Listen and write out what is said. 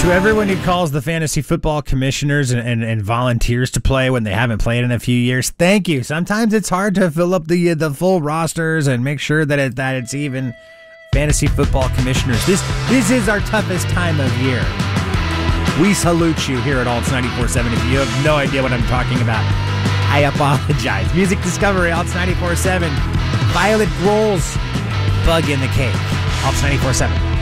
To everyone who calls the fantasy football commissioners and volunteers to play when they haven't played in a few years, thank you. Sometimes it's hard to fill up the full rosters and make sure that it's even. Fantasy football commissioners, this is our toughest time of year. We salute you here at Alts 94.7. If you have no idea what I'm talking about, I apologize. Music Discovery, Alts 94.7. Violet Grohl's Bug in the Cage, Alts 94.7.